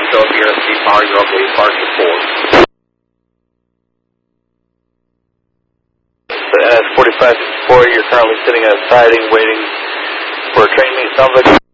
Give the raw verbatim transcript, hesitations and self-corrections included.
show up here at the power, you're okay, park to four. The N S forty-five four, you're currently sitting at a siding waiting for a train meet. Sounds like